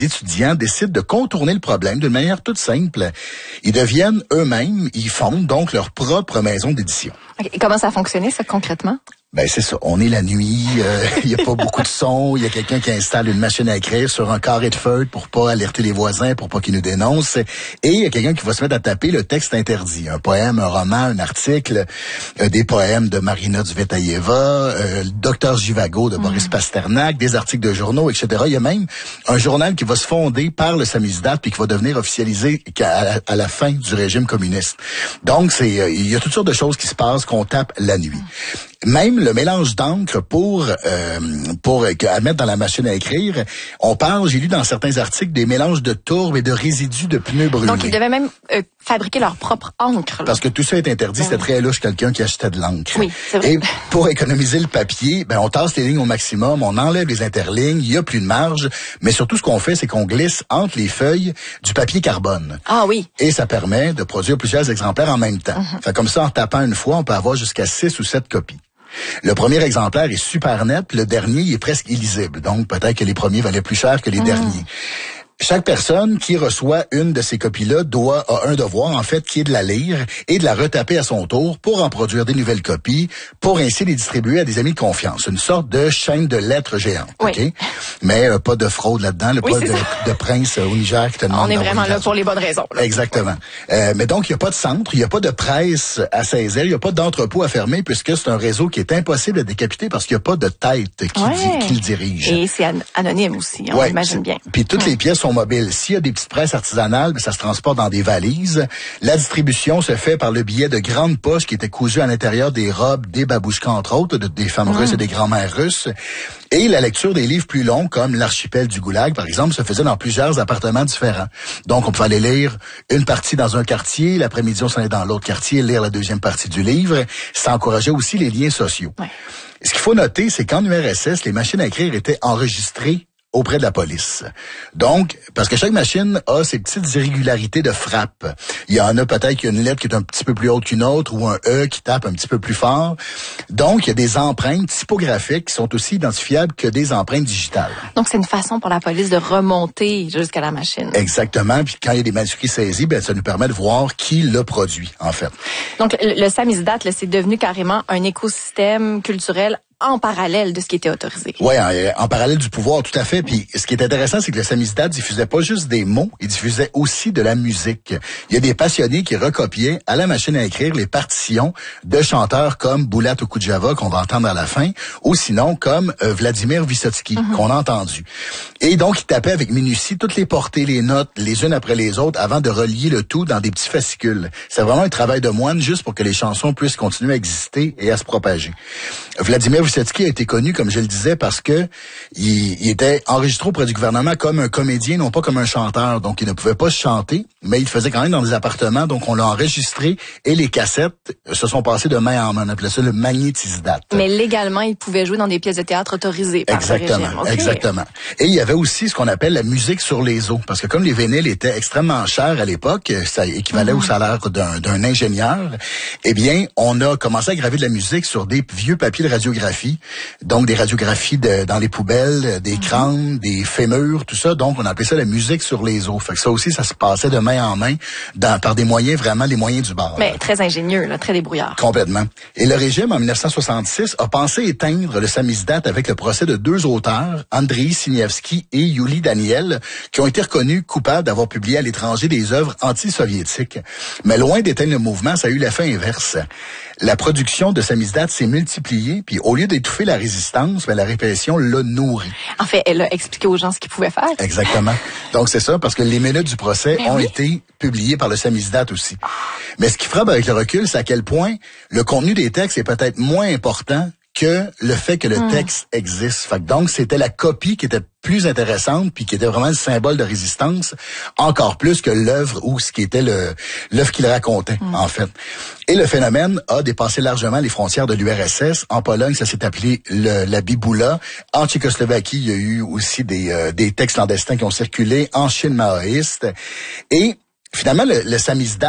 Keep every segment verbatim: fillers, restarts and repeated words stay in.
étudiants décident de contourner le problème d'une manière toute simple. Ils deviennent eux-mêmes, ils fondent donc leur propre maison d'édition. Et comment ça a fonctionné, ça, concrètement? Ben c'est ça, on est la nuit, il euh, y a pas beaucoup de son, il y a quelqu'un qui installe une machine à écrire sur un carré de feutre pour pas alerter les voisins, pour pas qu'ils nous dénoncent, et il y a quelqu'un qui va se mettre à taper le texte interdit, un poème, un roman, un article, euh, des poèmes de Marina Tsvetaeva, euh, le Docteur Zhivago de Boris mmh. Pasternak, des articles de journaux, et cetera. Il y a même un journal qui va se fonder par le samizdat puis qui va devenir officialisé à la, à la fin du régime communiste. Donc c'est, euh, il y a toutes sortes de choses qui se passent qu'on tape la nuit. Même le mélange d'encre pour euh, pour à mettre dans la machine à écrire, on parle, j'ai lu dans certains articles, des mélanges de tourbe et de résidus de pneus brûlés. Donc ils devaient même euh, fabriquer leur propre encre. Là. Parce que tout ça est interdit, ben c'était oui. très louche quelqu'un qui achetait de l'encre. Oui, c'est vrai. Et pour économiser le papier, ben on tasse les lignes au maximum, on enlève les interlignes, il y a plus de marge, mais surtout ce qu'on fait, c'est qu'on glisse entre les feuilles du papier carbone. Ah oui. Et ça permet de produire plusieurs exemplaires en même temps. Mm-hmm. Fait comme ça, en tapant une fois, on peut avoir jusqu'à six ou sept copies. Le premier exemplaire est super net, le dernier il est presque illisible. Donc peut-être que les premiers valaient plus cher que les mmh. derniers. Chaque personne qui reçoit une de ces copies-là doit a un devoir, en fait, qui est de la lire et de la retaper à son tour pour en produire des nouvelles copies, pour ainsi les distribuer à des amis de confiance. Une sorte de chaîne de lettres géante, oui. ok? Mais euh, pas de fraude là-dedans, là, oui, pas de, de prince au Niger qui te demande. On est vraiment là pour les bonnes raisons. Là. Exactement. Euh, mais donc, il n'y a pas de centre, il n'y a pas de presse à saisir, il n'y a pas d'entrepôt à fermer, puisque c'est un réseau qui est impossible à décapiter parce qu'il n'y a pas de tête qui, ouais. dit, qui le dirige. Et c'est an- anonyme aussi, on ouais, imagine bien. Puis toutes ouais. les pièces sont mobiles. S'il y a des petites presses artisanales, ben, ça se transporte dans des valises. La distribution se fait par le biais de grandes poches qui étaient cousues à l'intérieur des robes, des babouchkas, entre autres, de, des femmes mmh. russes et des grands-mères russes. Et la lecture des livres plus longs, comme L'archipel du Goulag, par exemple, se faisait dans plusieurs appartements différents. Donc, on pouvait aller lire une partie dans un quartier, l'après-midi, on s'en allait dans l'autre quartier, lire la deuxième partie du livre. Ça encourageait aussi les liens sociaux. Ouais. Ce qu'il faut noter, c'est qu'en U R S S, les machines à écrire étaient enregistrées auprès de la police. Donc, parce que chaque machine a ses petites irrégularités de frappe. Il y en a peut-être qu'il y a une lettre qui est un petit peu plus haute qu'une autre ou un E qui tape un petit peu plus fort. Donc, il y a des empreintes typographiques qui sont aussi identifiables que des empreintes digitales. Donc, c'est une façon pour la police de remonter jusqu'à la machine. Exactement. Puis quand il y a des manuscrits saisis, ben ça nous permet de voir qui l'a produit, en fait. Donc, le, le samizdat, là, c'est devenu carrément un écosystème culturel en parallèle de ce qui était autorisé. Oui, en, en parallèle du pouvoir, tout à fait. Puis ce qui est intéressant, c'est que le samizdat diffusait pas juste des mots, il diffusait aussi de la musique. Il y a des passionnés qui recopiaient à la machine à écrire les partitions de chanteurs comme Boulat Okudjava, qu'on va entendre à la fin, ou sinon comme euh, Vladimir Vysotsky, mm-hmm. qu'on a entendu. Et donc, ils tapaient avec minutie toutes les portées, les notes, les unes après les autres, avant de relier le tout dans des petits fascicules. C'est vraiment un travail de moine, juste pour que les chansons puissent continuer à exister et à se propager. Vladimir Vysotsky a été connu, comme je le disais, parce que il, il était enregistré auprès du gouvernement comme un comédien, non pas comme un chanteur. Donc, il ne pouvait pas chanter, mais il le faisait quand même dans des appartements. Donc, on l'a enregistré et les cassettes se sont passées de main en main. On appelait ça le magnétisdat. Mais légalement, il pouvait jouer dans des pièces de théâtre autorisées par exactement, le régime. Okay. Exactement. Et il y avait aussi ce qu'on appelle la musique sur les os. Parce que comme les vinyles étaient extrêmement chers à l'époque, ça équivalait mmh. au salaire d'un, d'un ingénieur, eh bien, on a commencé à graver de la musique sur des vieux papiers de radiographie. Donc, des radiographies de, dans les poubelles, des crânes, des fémurs, tout ça. Donc, on appelait ça la musique sur les os. Fait que ça aussi, ça se passait de main en main dans, par des moyens, vraiment les moyens du bord. Mais très ingénieux, là, très débrouillard. Complètement. Et le régime, en dix-neuf cent soixante-six, a pensé éteindre le samizdat avec le procès de deux auteurs, Andrei Sinievski et Yuli Daniel, qui ont été reconnus coupables d'avoir publié à l'étranger des œuvres anti-soviétiques. Mais loin d'éteindre le mouvement, ça a eu l'effet inverse. La production de samizdat s'est multipliée, puis au lieu d'étouffer la résistance, ben, la répression l'a nourrie. En fait, elle a expliqué aux gens ce qu'ils pouvaient faire. Exactement. Donc c'est ça, parce que les minutes du procès Mais ont oui. été publiées par le samizdat aussi. Mais ce qui frappe avec le recul, c'est à quel point le contenu des textes est peut-être moins important que le fait que le mmh. texte existe. Fait que donc, c'était la copie qui était plus intéressante puis qui était vraiment le symbole de résistance, encore plus que l'œuvre ou ce qui était le l'œuvre qu'il racontait, mmh. en fait. Et le phénomène a dépassé largement les frontières de l'U R S S. En Pologne, ça s'est appelé le, la biboula. En Tchécoslovaquie, il y a eu aussi des, euh, des textes clandestins qui ont circulé. En Chine maoïste. Et finalement, le, le samizdat,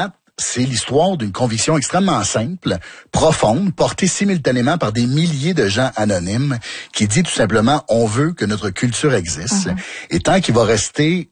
c'est l'histoire d'une conviction extrêmement simple, profonde, portée simultanément par des milliers de gens anonymes, qui dit tout simplement, on veut que notre culture existe. Mm-hmm. Et tant qu'il va rester